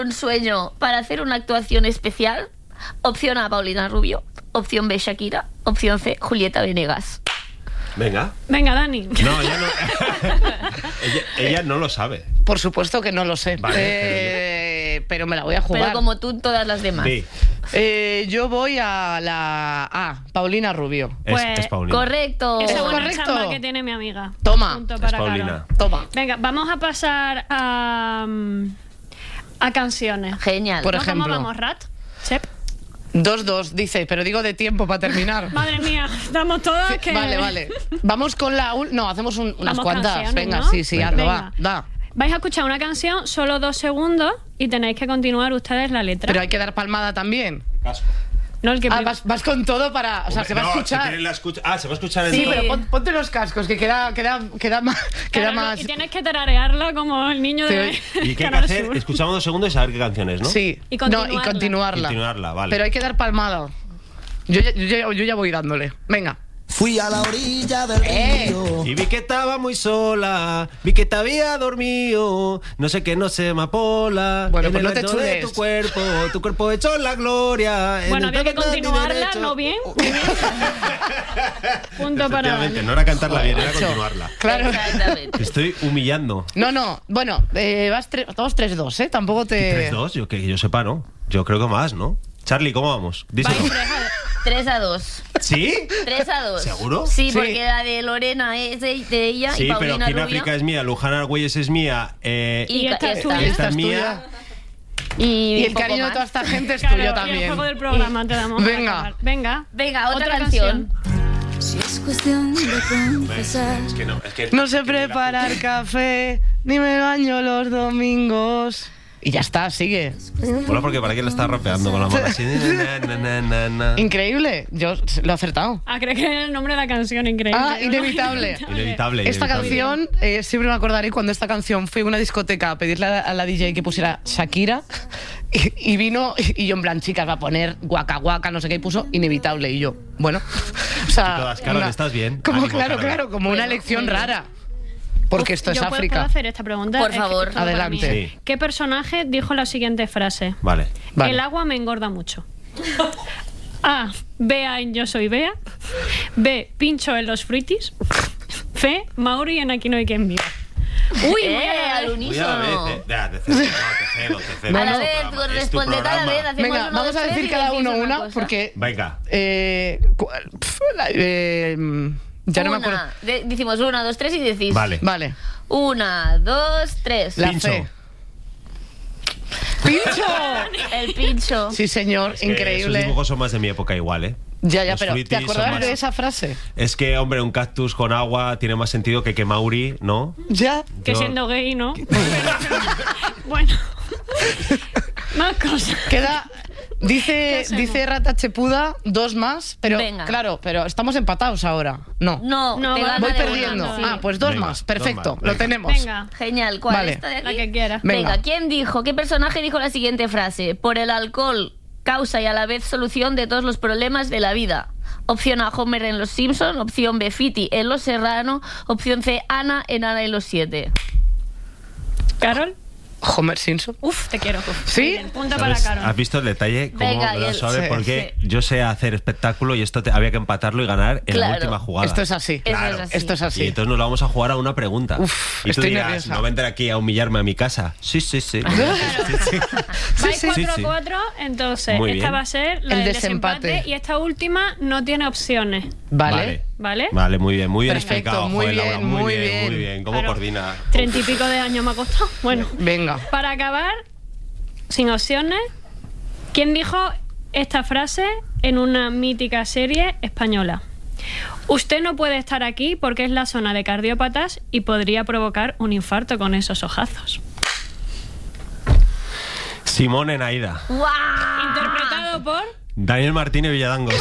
Un sueño para hacer una actuación especial. Opción A, Paulina Rubio. Opción B, Shakira. Opción C, Julieta Venegas. Venga. Venga, Dani. No, ella no. ella no lo sabe. Por supuesto que no lo sé. Vale, pero me la voy a jugar. Pero como tú, todas las demás. Sí. Yo voy a la A, Paulina Rubio. Pues, es Paulina. Correcto. Esa buena correcto. chamba que tiene mi amiga. Toma. Punto Es para Paulina. Carol. Toma. Venga, vamos a pasar a canciones. Genial. Por ¿No? ejemplo. ¿Cómo vamos, Rat? Sep. 2-2, dice, pero digo de tiempo para terminar. Madre mía, estamos todas que... Vale. Vamos con la... No, hacemos unas Vamos cuantas. canciones, Venga, ¿no? sí, Venga. hazlo, Venga. va. Vais a escuchar una canción, solo 2 segundos, y tenéis que continuar ustedes la letra. Pero hay que dar palmada también. Casco. No, el que Vas con todo para... O sea, se va a escuchar. Si quieren la escucha... se va a escuchar en Sí, todo. pero ponte los cascos, que queda más... Claro, más... Y tienes que tararearla como el niño de... ¿Y qué hay que Canal hacer? Sur. Escuchamos 2 segundos y saber qué canciones, ¿no? Sí. Y No, continuarla. y continuarla. Continuarla, vale. Pero hay que dar palmada. Yo ya voy dándole. Venga. Fui a la orilla del río. Y vi que estaba muy sola, vi que te había dormido, no sé qué, no sé, amapola. Bueno, en pues el no te ancho de chules. tu cuerpo hecho la gloria. Bueno, en el había que todo de mi continuarla, derecho. ¿no bien? Punto para Efectivamente, Dani. no era cantarla bien, era Macho. continuarla. Claro. Exactamente. Te estoy humillando. No. Bueno, vamos 3-2, ¿eh? Tampoco te... 3-2, yo que yo sepa, ¿no? Yo creo que más, ¿no? Charlie, ¿cómo vamos? Díselo. Vais 3-2. ¿Sí? 3-2. ¿Seguro? Sí, Sí. porque la de Lorena es de ella Sí, y pero Paulina King Rubio. África es mía, Luján Argüelles es mía. Y esta es tuya. Esta Esta es es mía. Y el poco cariño de más. toda esta gente es Claro, tuyo y el también. juego del programa te damos. para Venga. acabar. Venga. Venga, otra canción. Si es cuestión de confesar. Es que no, es que No sé es que ni la preparar café, ni me baño los domingos. Y ya está, sigue. Mola porque para qué lo estás rapeando con la mano así. Na. Increíble, yo lo he acertado. Ah, creo que era el nombre de la canción, increíble. Ah, Inevitable. Inevitable. Esta canción, siempre me acordaré cuando esta canción fui a una discoteca a pedirle a la DJ que pusiera Shakira y vino y yo en plan, chicas, va a poner guaca guaca, no sé qué, y puso Inevitable y yo, bueno, o sea... Todas, Carol, ¿estás bien? Como, Ánimo, claro, Carol. como una Bueno, lección muy bien. rara. Porque esto es ¿Yo puedo África. hacer esta pregunta? Por Es que favor. todo para Adelante. mí. Sí. ¿Qué personaje dijo la siguiente frase? Vale. Vale. El agua me engorda mucho. A. Bea en Yo soy Bea. B. Pincho en los fruitis. C. Mauri en Aquí no hay quien viva. Uy, muy a al la vez. Muy a la unísono. vez. Te cedo. A la No, vez, Es tu responded a la programa. vez. Hacemos Venga, uno, vamos dos, a tres decir y cada decís uno una, cosa. porque... Venga. Ya no me acuerdo. Decimos 1, 2, 3 y decís. Vale. Vale. 1, 2, 3. La Pincho. C. ¡Pincho! El pincho. Sí, señor, Es que esos increíble. dibujos son más de mi época igual, ¿eh? Ya, Los pero ¿te fruitis son acordabas más- de esa frase? Es que, hombre, un cactus con agua tiene más sentido que Mauri, ¿no? Ya. Que Yo- siendo gay, ¿no? Bueno. Más cosas. Queda... Dice hacemos? Rata Chepuda 2 más, pero Venga. claro, pero estamos empatados ahora. No. No, No, te va- gana Voy de perdiendo. una, sí. Ah, pues 2 Venga, más. 2 Perfecto, más, lo venga. tenemos. Venga, Genial. ¿Cuál? Vale. ¿Esta de aquí? la que quieras. Venga. Venga, ¿quién dijo? ¿Qué personaje dijo la siguiente frase? Por el alcohol, causa y a la vez solución de todos los problemas de la vida. Opción A, Homer en Los Simpson. Opción B, Fiti en Los Serrano. Opción C, Ana en Ana y los 7. ¿Carol? Homer Simpson. Uf, te quiero. ¿Sí? Muy bien, punto para ¿Sabes? Carol. ¿Has visto el detalle? Cómo Venga, me y lo el- sabe, sí, porque yo sé hacer espectáculo y esto había que empatarlo y ganar en Claro. la última jugada. Esto es así. Eso es así. Esto es Y así. entonces nos lo vamos a jugar a una pregunta. Uf, y tú estoy dirás, nerviosa. ¿no vendré aquí a humillarme a mi casa? Sí. Sí, sí. Vais sí. 4-4, entonces Muy esta bien. va a ser la El del desempate. desempate y esta última no tiene opciones, Vale. ¿vale? Vale, muy bien Perfecto, explicado. muy Joder, Laura, bien, muy bien. muy bien. ¿Cómo Claro. coordina? 30 y pico de años me ha costado. Bueno, Venga. para acabar, sin opciones, ¿quién dijo esta frase en una mítica serie española? Usted no puede estar aquí porque es la zona de cardiópatas y podría provocar un infarto con esos ojazos. Simón en Aida. ¡Guau! Interpretado por... Daniel Martínez Villadangos.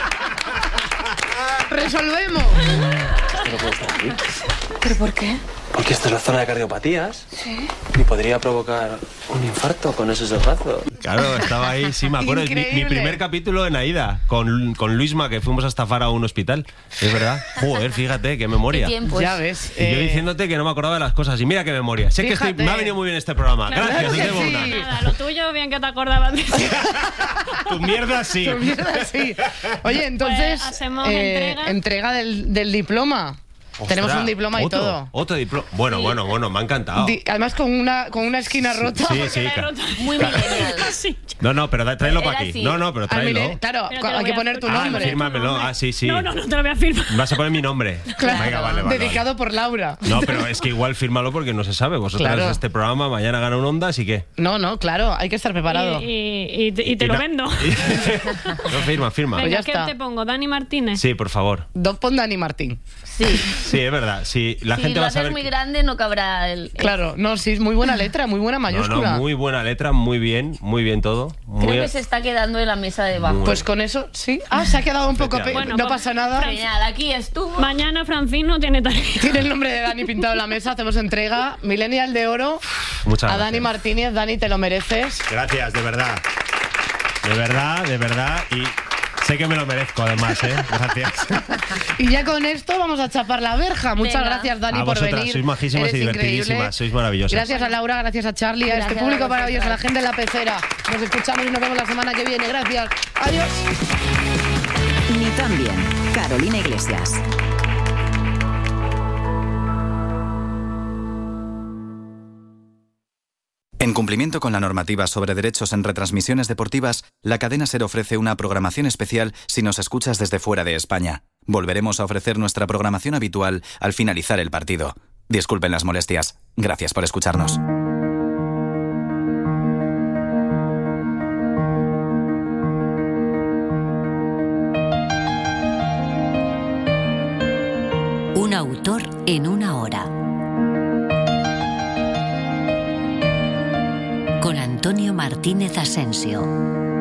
¡Resolvemos! ¿Pero por qué? Porque esta es la zona de cardiopatías. Sí. Y podría provocar un infarto con esos brazos. Claro, estaba ahí, sí, me acuerdo. Mi primer capítulo en Aida, con Luisma, que fuimos a estafar a un hospital. Es verdad. Joder, fíjate, qué memoria. Ya ves. Y yo diciéndote que no me acordaba de las cosas. Y mira qué memoria. Sé que me ha venido muy bien este programa. Claro, gracias, sí. Nada, lo tuyo, bien que te acordabas de eso. Tu mierda sí. Tu mierda sí. Oye, entonces, pues hacemos entrega del diploma. Ostras, tenemos un diploma y todo. Otro diploma. Bueno, me ha encantado. Además con una esquina rota. Sí. Muy millennial. No, pero tráelo para aquí. Así. No, pero tráelo. Claro, hay que poner tu nombre. Fírmamelo. Sí. No te lo voy a firmar. Vas a poner mi nombre. Claro, venga, vale. dedicado por Laura. No, pero es que igual fírmalo porque no se sabe. Vosotros este programa mañana gana un Ondas y qué. No, claro, hay que estar preparado. Y te lo vendo. No, firma. Venga, Pues ya ¿qué está. te pongo? ¿Dani Martínez? Sí, por favor. Pon Dani Martín. Sí, es verdad. Si la gente va a saber. Si lo haces muy grande, no cabrá el. Claro, no, sí, es muy buena letra, muy buena mayúscula. No, muy buena letra, muy bien todo. Creo que se está quedando en la mesa de abajo. Pues con eso, sí. Se ha quedado un poco. Bueno, no pasa nada. Genial, aquí estuvo. Mañana Francino tiene tarea. Tiene el nombre de Dani pintado en la mesa. Hacemos entrega Millennial de Oro Muchas a gracias. Dani Martínez. Dani, te lo mereces. Gracias, de verdad. De verdad. Y sé que me lo merezco, además, ¿eh? Gracias. Y ya con esto vamos a chapar la verja. Muchas Venga. gracias, Dani, A por vosotras, venir. sois majísimas y Eres divertidísimas, increíble. sois maravillosas. Gracias a Laura, gracias a Charlie, a este Gracias público a maravilloso, a la vosotras. gente de la pecera. Nos escuchamos y nos vemos la semana que viene. Gracias. Adiós. Ni tan bien. Carolina Iglesias. En cumplimiento con la normativa sobre derechos en retransmisiones deportivas, la cadena SER ofrece una programación especial si nos escuchas desde fuera de España. Volveremos a ofrecer nuestra programación habitual al finalizar el partido. Disculpen las molestias. Gracias por escucharnos. Un autor en una hora. Con Antonio Martínez Asensio.